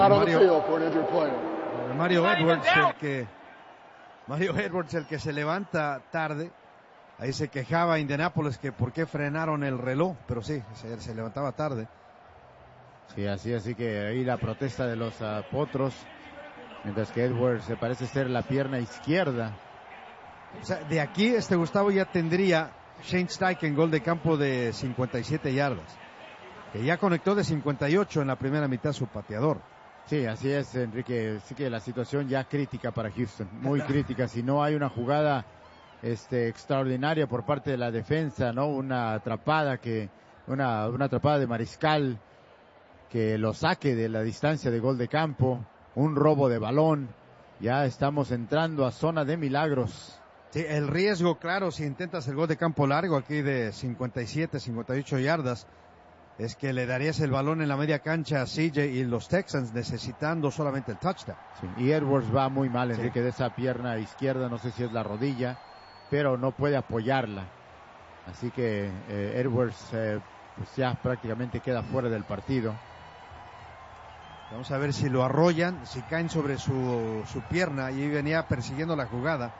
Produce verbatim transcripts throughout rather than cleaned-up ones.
Mario, Mario Edwards, el que Mario Edwards, el que se levanta tarde. Ahí se quejaba Indianapolis que por qué frenaron el reloj, pero sí, se, se levantaba tarde. Sí, así, así que ahí la protesta de los uh, potros, mientras que Edwards se parece ser la pierna izquierda. O sea, de aquí este Gustavo ya tendría Shane Steichen gol de campo de cincuenta y siete yardas, que ya conectó de cincuenta y ocho en la primera mitad su pateador. Sí, así es, Enrique. Sí que la situación ya crítica para Houston, muy crítica. Si no hay una jugada este extraordinaria por parte de la defensa, ¿no? Una atrapada que una una atrapada de Mariscal que lo saque de la distancia de gol de campo, un robo de balón. Ya estamos entrando a zona de milagros. Sí, el riesgo, claro, si intentas el gol de campo largo aquí de cincuenta y siete, cincuenta y ocho yardas, es que le darías el balón en la media cancha a C J y los Texans necesitando solamente el touchdown. Sí, y Edwards va muy mal, Enrique, sí. De esa pierna izquierda, no sé si es la rodilla, pero no puede apoyarla. Así que eh, Edwards eh, pues ya prácticamente queda fuera del partido. Vamos a ver si lo arrollan, si caen sobre su, su pierna, y venía persiguiendo la jugada.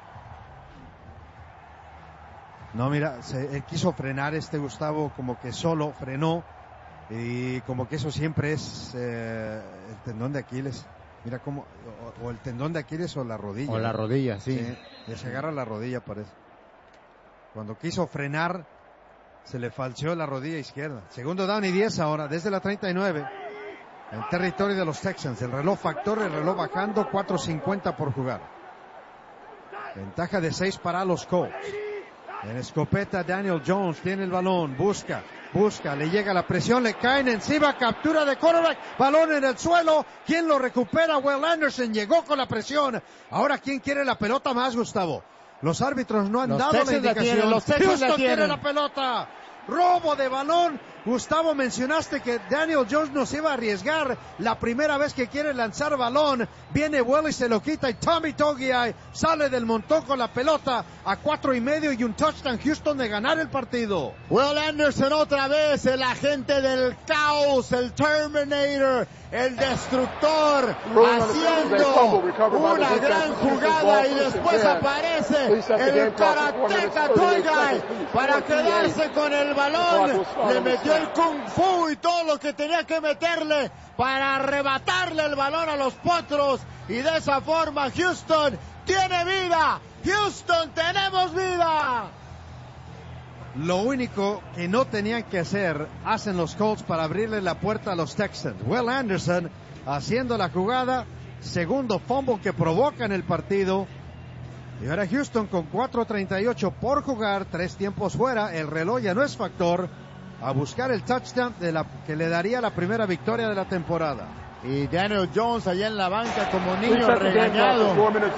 No, mira, se, él quiso frenar este Gustavo, como que solo frenó, y como que eso siempre es eh, el tendón de Aquiles. Mira cómo, o, o el tendón de Aquiles o la rodilla. O la rodilla, sí. sí. Ya se agarra la rodilla, parece. Cuando quiso frenar, se le falseó la rodilla izquierda. Segundo down y diez ahora, desde la treinta y nueve. En territorio de los Texans. El reloj factor, el reloj bajando, cuatro cincuenta por jugar. Ventaja de seis para los Colts. En escopeta Daniel Jones tiene el balón, busca, busca, le llega la presión, le caen encima, captura de quarterback, balón en el suelo, ¿quién lo recupera? Will Anderson llegó con la presión. Ahora, ¿quién quiere la pelota más, Gustavo? Los árbitros no han los dado Texans la indicación. La tienen, los Texans Houston la tienen. Tiene la pelota. Robo de balón. Gustavo, mencionaste que Daniel Jones no se iba a arriesgar la primera vez que quiere lanzar balón. Viene Will y se lo quita, y Tommy Togiai sale del montón con la pelota a cuatro y medio y un touchdown Houston de ganar el partido. Will Anderson otra vez, el agente del caos, el Terminator, el destructor, haciendo una gran jugada, y después aparece el Karateka Togiai para quedarse con el balón. Le metió el Kung Fu y todo lo que tenía que meterle para arrebatarle el balón a los potros, y de esa forma Houston tiene vida. Houston, tenemos vida. Lo único que no tenían que hacer hacen los Colts para abrirle la puerta a los Texans. Will Anderson haciendo la jugada, segundo fumble que provoca en el partido. Y ahora Houston con cuatro treinta y ocho por jugar, tres tiempos fuera, el reloj ya no es factor, a buscar el touchdown de la, que le daría la primera victoria de la temporada. Y Daniel Jones allá en la banca como niño regañado.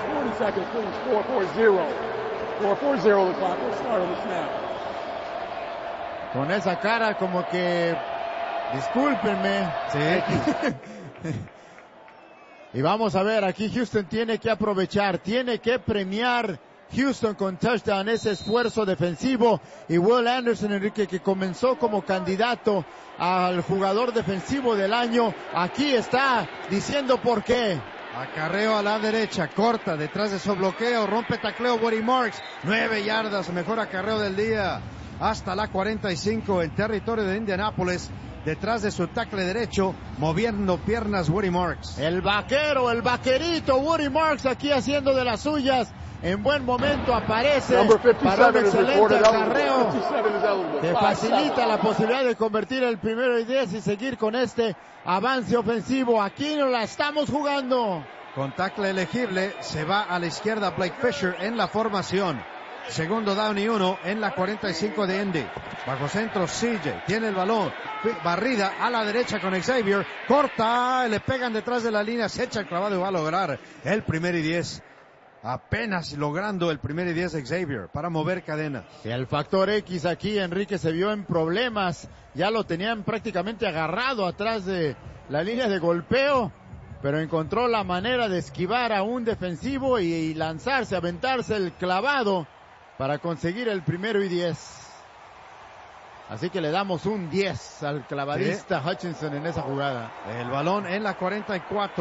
Con esa cara como que, discúlpenme. Sí. Y vamos a ver, aquí Houston tiene que aprovechar, tiene que premiar Houston con touchdown ese esfuerzo defensivo. Y Will Anderson, Enrique, que comenzó como candidato al jugador defensivo del año, aquí está diciendo por qué. Acarreo a la derecha, corta, detrás de su bloqueo, rompe tacleo Woody Marks, nueve yardas, mejor acarreo del día, hasta la cuarenta y cinco en territorio de Indianápolis, detrás de su tackle derecho, moviendo piernas Woody Marks. El vaquero, el vaquerito Woody Marks aquí haciendo de las suyas. En buen momento aparece para un excelente acarreo que facilita la posibilidad de convertir el primero y diez y seguir con este avance ofensivo. Aquí no la estamos jugando. Con tackle elegible se va a la izquierda Blake Fisher en la formación. Segundo down y uno en la cuarenta y cinco de Indy. Bajo centro C J, tiene el balón, barrida a la derecha con Xavier, corta, le pegan detrás de la línea, se echa el clavado y va a lograr el primer y diez. Apenas logrando el primer y diez de Xavier para mover cadenas. Y el factor X aquí, Enrique, se vio en problemas. Ya lo tenían prácticamente agarrado atrás de la línea de golpeo, pero encontró la manera de esquivar a un defensivo y, y lanzarse, aventarse el clavado para conseguir el primero y diez. Así que le damos un diez al clavadista sí. Hutchinson en esa jugada. El balón en la cuarenta y cuatro.